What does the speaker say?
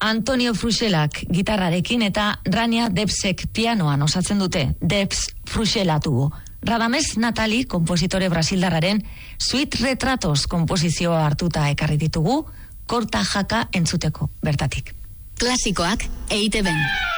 Antonio Fruxelak gitarrarekin eta Rania Debsek pianoan osatzen dute. Debs Fruxelatu. Radames Natali, kompositore brasildarraren Sweet Retratos komposizioa hartuta ekarri ditugu, Korta Jaka entzuteko bertatik. Klasikoak EITB-n.